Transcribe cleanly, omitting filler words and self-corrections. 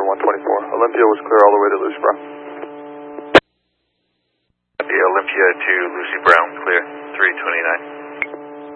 124. Olympia was clear all the way to Lucy Brown. The Olympia to Lucy Brown, clear, 329.